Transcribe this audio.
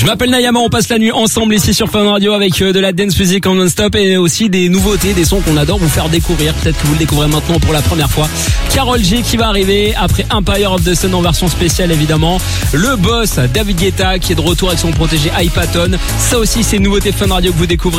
Je m'appelle Nayama, on passe la nuit ensemble ici sur Fun Radio avec de la dance music en non-stop et aussi des nouveautés, des sons qu'on adore vous faire découvrir. Peut-être que vous le découvrez maintenant pour la première fois. Karol G qui va arriver après Empire of the Sun en version spéciale évidemment. Le boss David Guetta qui est de retour avec son protégé Hypaton. Ça aussi c'est une nouveauté Fun Radio que vous découvrez.